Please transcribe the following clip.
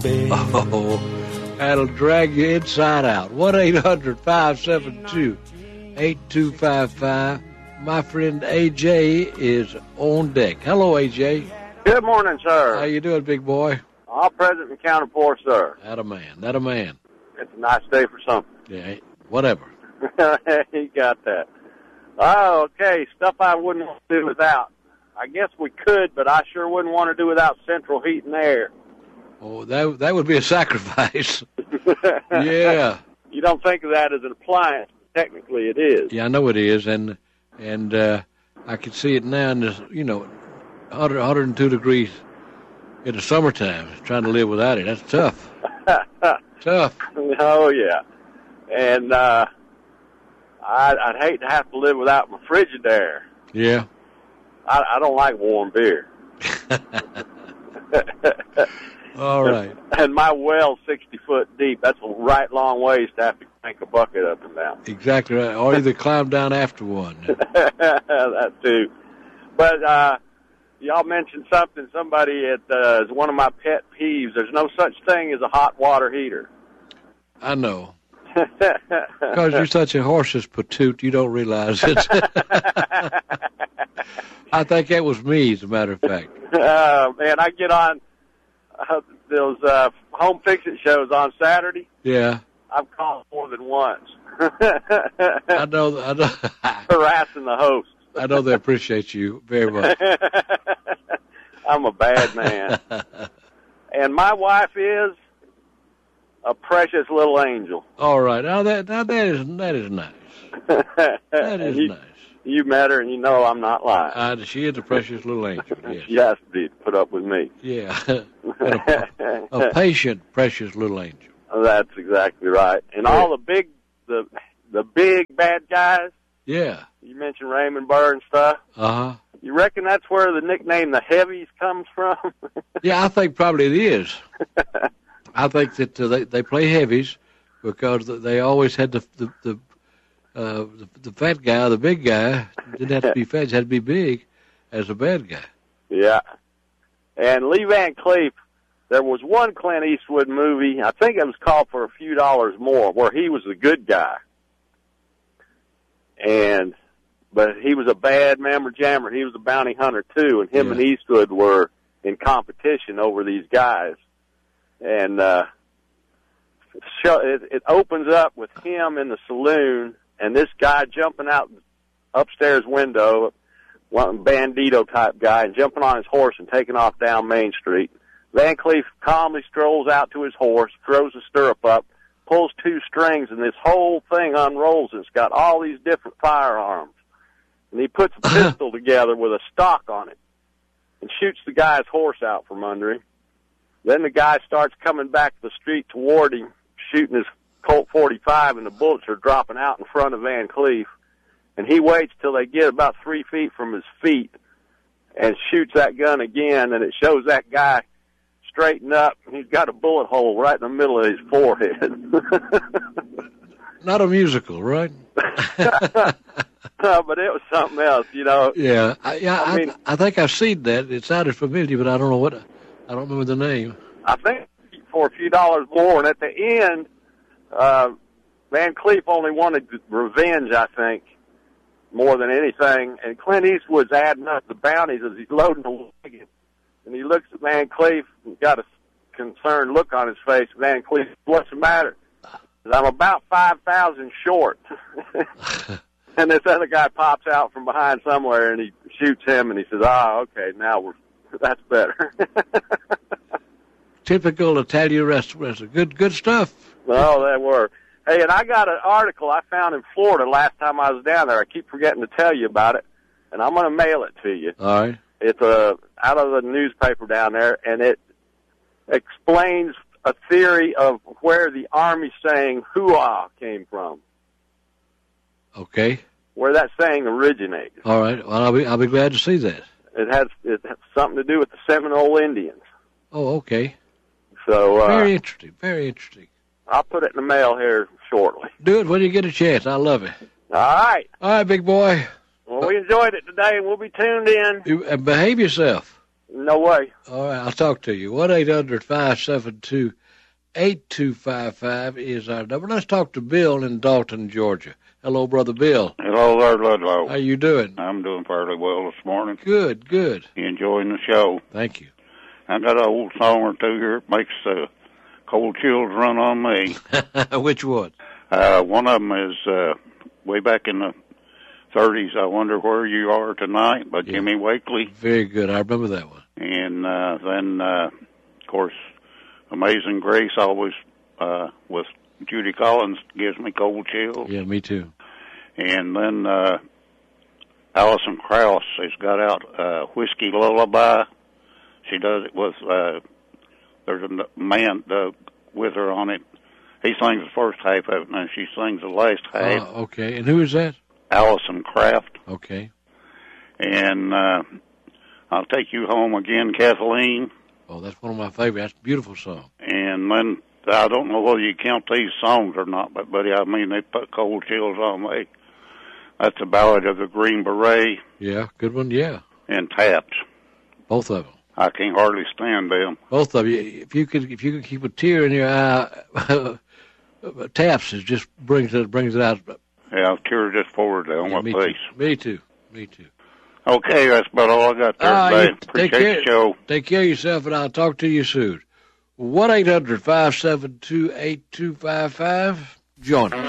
Oh, that'll drag you inside out. 1-800-572-8255. My friend AJ is on deck. Hello, AJ. Good morning, sir. How you doing, big boy? All present and accounted for, sir. That a man. That a man. It's a nice day for something. Yeah, whatever. He got that. Oh, okay. Stuff I wouldn't want to do without. I guess we could, but I sure wouldn't want to do without central heat and air. Oh, that would be a sacrifice. Yeah. You don't think of that as an appliance. Technically, it is. Yeah, I know it is, and I can see it now in this, 102 degrees in the summertime. Trying to live without it, that's tough. Tough. Oh, yeah. And I'd hate to have to live without my Frigidaire. Yeah. I don't like warm beer. All right. And my well's 60 foot deep. That's a right long ways to have to crank a bucket up and down. Exactly right. Or either climb down after one. That too. But y'all mentioned something. Somebody is one of my pet peeves. There's no such thing as a hot water heater. I know. Because you're such a horse's patoot, you don't realize it. I think that was me, as a matter of fact. Man, I get on those home fix-it shows on Saturday. Yeah. I've called more than once. I know. Harassing the host. I know they appreciate you very much. I'm a bad man. And my wife is a precious little angel. All right. Now that is nice. That is nice. You met her, and you know I'm not lying. She is a precious little angel. Yes. She has to be to put up with me. Yeah. a patient, precious little angel. That's exactly right. And all the big bad guys. Yeah. You mentioned Raymond Burr and stuff. Uh-huh. You reckon that's where the nickname the Heavies comes from? Yeah, I think probably it is. I think that they play heavies because they always had the fat guy, the big guy, didn't have to be fat, had to be big as a bad guy. Yeah. And Lee Van Cleef, there was one Clint Eastwood movie, I think it was called For a Few Dollars More, where he was the good guy. But he was a bad mammer jammer. He was a bounty hunter too, and him and Eastwood were in competition over these guys. And it opens up with him in the saloon and this guy jumping out upstairs window, one bandito type guy, and jumping on his horse and taking off down Main Street. Van Cleef calmly strolls out to his horse, throws the stirrup up, pulls two strings, and this whole thing unrolls. It's got all these different firearms. And he puts a pistol together with a stock on it and shoots the guy's horse out from under him. Then the guy starts coming back the street toward him, shooting his Colt 45, and the bullets are dropping out in front of Van Cleef. And he waits till they get about 3 feet from his feet and shoots that gun again, and it shows that guy straighten up, and he's got a bullet hole right in the middle of his forehead. Not a musical, right? No, but it was something else, Yeah, I think I've seen that. It sounded familiar, but I don't know I don't remember the name. I think For a Few Dollars More, and at the end, Van Cleef only wanted revenge, I think, more than anything. And Clint Eastwood's adding up the bounties as he's loading the wagon. And he looks at Van Cleef and got a concerned look on his face. Van Cleef, what's the matter? He says, I'm about 5,000 short. And this other guy pops out from behind somewhere, and he shoots him, and he says, okay, now that's better. Typical Italian wrestler. Good stuff. Oh, they were. Hey, and I got an article I found in Florida last time I was down there. I keep forgetting to tell you about it, and I'm going to mail it to you. All right. It's out of the newspaper down there, and it explains a theory of where the Army saying "hoo-ah" came from. Okay. Where that saying originated. All right. Well, I'll be glad to see that. It has something to do with the Seminole Indians. Oh, okay. So very interesting. Very interesting. I'll put it in the mail here shortly. Do it when you get a chance. I love it. All right. All right, big boy. Well, we enjoyed it today, and we'll be tuned in. Behave yourself. No way. All right, I'll talk to you. 1-800-572-8255 is our number. Let's talk to Bill in Dalton, Georgia. Hello, Brother Bill. Hello there, Ludlow. How you doing? I'm doing fairly well this morning. Good, good. Enjoying the show. Thank you. I got an old song or two here. It makes cold chills run on me. Which one? One of them is way back in the 30s, I Wonder Where You Are Tonight by Jimmy Wakely. Very good. I remember that one. And then, of course, Amazing Grace always with Judy Collins gives me cold chills. Yeah, me too. And then Alison Krauss has got out Whiskey Lullaby. She does it with, there's a man with her on it. He sings the first half of it, and then she sings the last half. Oh, okay. And who is that? Alison Kraft. Okay. And I'll Take You Home Again, Kathleen. Oh, that's one of my favorites. That's a beautiful song. And then, I don't know whether you count these songs or not, but, buddy, I mean, they put cold chills on me. That's the Ballad of the Green Beret. Yeah, good one, yeah. And Taps. Both of them. I can't hardly stand them. Both of you. If you could keep a tear in your eye, Taps just brings it out. Yeah, tears just forward down my face. Me too. Okay, that's about all I got there today. Appreciate the show. Take care of yourself, and I'll talk to you soon. 1-800-572-8255. Join us.